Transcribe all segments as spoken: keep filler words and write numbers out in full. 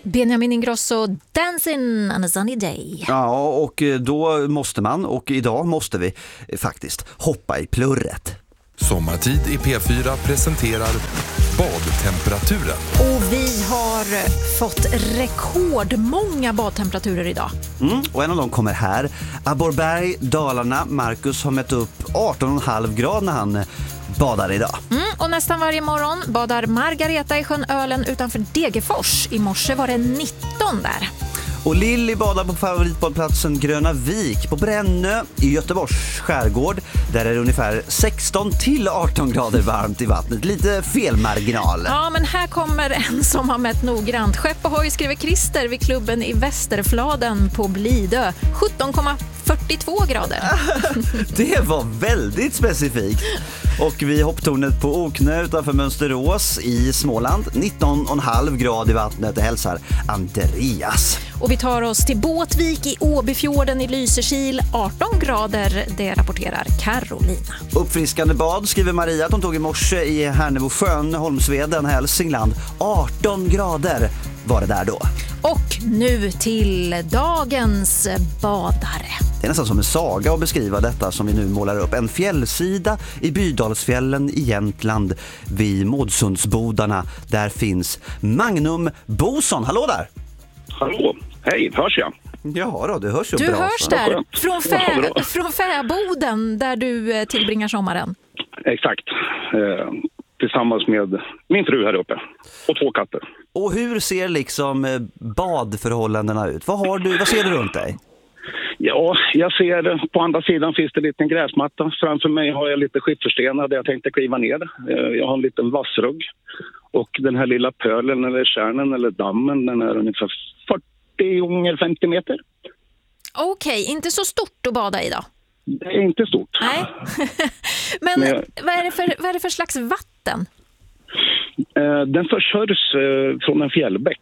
Benjamin Ingrosso, Dancing on a sunny day. Ja, och då måste man, och idag måste vi faktiskt hoppa i plurret. Sommartid i P fyra presenterar badtemperaturen. Och vi har fått rekordmånga badtemperaturer idag. Mm, och en av dem kommer här. Abborrberg, Dalarna. Marcus har mätt upp arton komma fem grader när han badar idag. Mm, och nästan varje morgon badar Margareta i sjön Ölen utanför Degerfors. I morse var det nitton där. Och Lilly badar på favoritbadplatsen Gröna Vik på Brännö i Göteborgs skärgård. Där är det ungefär sexton till arton grader varmt i vattnet. Lite felmarginal. Ja, men här kommer en som har mätt noggrant. Skepp och hoj, skriver Christer vid klubben i Västerfladen på Blidö. sjutton komma fyrtiotvå grader. Det var väldigt specifikt. Och vid hopptornet på Oknö utanför Mönsterås i Småland, nitton komma fem grader i vattnet. Det hälsar Andreas. Och vi tar oss till Båtvik i Åbyfjorden i Lysekil, arton grader, det rapporterar Carolina. Uppfriskande bad, skriver Maria att hon tog i morse i Härnebosjön, Holmsveden, Hälsingland. arton grader var det där då. Och nu till dagens badare. Det är nästan som en saga att beskriva detta som vi nu målar upp. En fjällsida i Bydalsfjällen i Jämtland vid Mådsundsbodarna. Där finns Magnum Boson. Hallå där! Hallå, hej, hörs jag? Ja då, du hörs ju Du bra. hörs Så. där, från, Ja, fä, bra. från Fäboden där du eh, tillbringar sommaren. Exakt, eh, tillsammans med min fru här uppe och två katter. Och hur ser liksom eh, badförhållandena ut? Vad, har du, vad ser du runt dig? Ja, jag ser på andra sidan finns det en liten gräsmatta. Framför mig har jag lite skifferstenar där jag tänkte kliva ner. Eh, jag har en liten vassrugg. Och den här lilla pölen eller kärnen eller dammen, den är ungefär fyrtio gånger femtio meter. Okej, inte så stort att bada i då? Det är inte stort. Nej. Men Men jag- vad, är det för, vad är det för slags vatten? Eh, den försörjs eh, från en fjällbäck.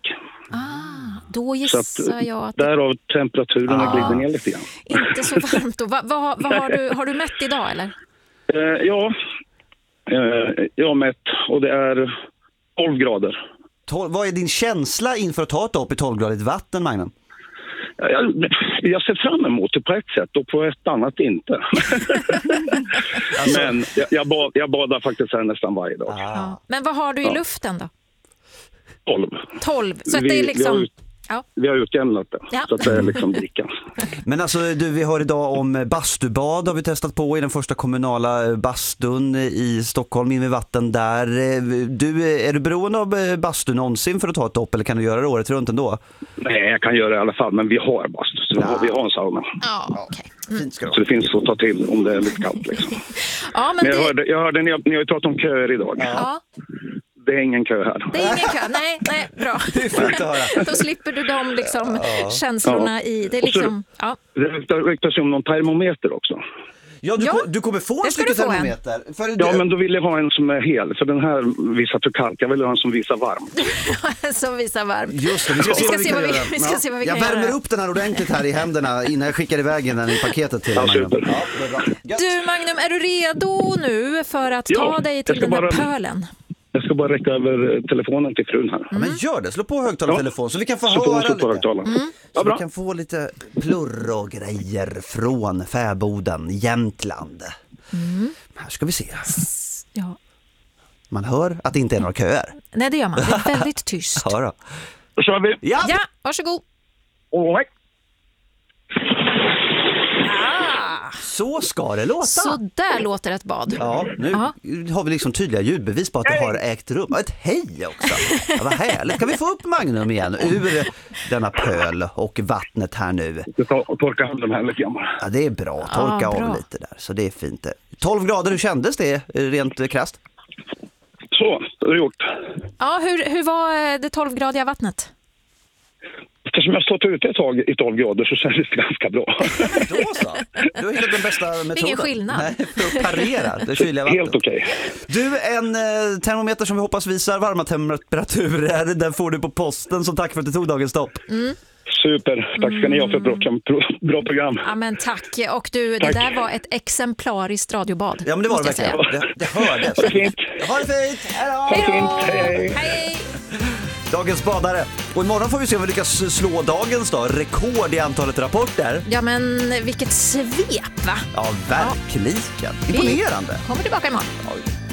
Ah, då Så gissar att, jag att det därav temperaturen Ah. glider ner lite grann. inte är så varmt. Då. Va, va, vad har, du, har du mätt idag eller? Eh, ja, eh, jag har mätt och det är tolv grader. Tol- vad är din känsla inför att ta ett upp i tolv-gradigt vatten, Magnum? Jag, jag ser fram emot det på ett sätt och på ett annat inte. Alltså- Men jag, jag, bad, jag badar faktiskt här nästan varje dag. Ja. Men vad har du i Ja. luften då? tolv. tolv. Så att Vi- det är vi liksom... har ut- Ja. Vi har utjämnat det, Ja. så att det är liksom lika. Men alltså, du, vi har idag om bastubad har vi testat på i den första kommunala bastun i Stockholm in vid vatten där. Du, är du beroende av bastu någonsin för att ta ett dopp eller kan du göra det året runt ändå? Nej, jag kan göra det i alla fall, men vi har bastu, så vi Ja. har, vi har en sauna. Ja, okej. Fint ska det Så vara. det finns att ta till om det är lite kallt liksom. Ja, men Men jag det... hörde, jag hörde ni, har, ni har ju pratat om köer idag. Ja, Det är ingen kö här. det är ingen kö. Nej, nej, bra. Det är fint att höra. Då slipper du de liksom känslorna i... Det är Och så- liksom... Ja. Det ryktas ju om någon termometer också. Ja, du, Ja, ko- du kommer få en det ska stycken du få en. termometer. För Ja, du, men då vill jag ha en som är hel. För den här visar för kallt. Jag vill ha en som visar varmt. Som visar varmt. Just det, vi ska, Vi se, ska vad vi se kan vad vi- göra. vi ska se vad vi jag kan värmer göra. upp den här ordentligt här i händerna innan jag skickar iväg den i paketet till Ja, dig, Magnum. super. Ja, det är bra. Gött. Du Magnum, är du redo nu för att Ja, ta dig jag till ska den där bara- pölen? Jag ska bara räcka över telefonen till frun här. Ja, men gör det, slå på högtalartelefon så vi kan få Så får hon höra slå på lite. högtalaren. Mm. Ja, Så bra. vi kan få lite plurr och grejer från Fäboden, Jämtland. Här ska vi se. Ja. Man hör att det inte är några köer. Nej, det gör man. Det är väldigt tyst. Hör då. Då kör vi. Ja! Ja, varsågod. Åh, nej. Så ska det låta. Så där låter ett bad. Ja, nu Ja. har vi liksom tydliga ljudbevis på att det har ägt rum. Ja, ett hej också. Ja, vad härligt. Kan vi få upp Magnum igen ur denna pöl och vattnet här nu? Jag tar och torkar handen här lite grann. Ja, det är bra. Torka Ja, bra. av lite där. Så det är fint. tolv grader, hur kändes det rent krasst? Så, det är gjort. Ja, hur, hur var eh, det tolvgradiga vattnet? Eftersom jag har stått ute ett tag i tolv grader så känns det ganska bra. Då så. Du har hittat den bästa metoden. ingen skillnad. Nej, för att parera det kyliga vattnet. Helt okej. Du, en eh, termometer som vi hoppas visar varma temperaturer. Den får du på posten som tack för att du tog dagens stopp. Super. Tack ska ni ha för ett bra, bra program. Ja, men tack. Och du, det Tack. där var ett exemplariskt radiobad. Ja, men det var det måste jag verkligen. säga. Det, det hördes. Ha det fint. Ha det fint. Hej då! Hej då! Fint. Hej. Hej! Dagens badare Och imorgon får vi se om vi lyckas slå dagens då. Rekord i antalet rapporter. Ja, men vilket svep, va? Ja, verkligen. Imponerande. Vi kommer tillbaka imorgon. Ja.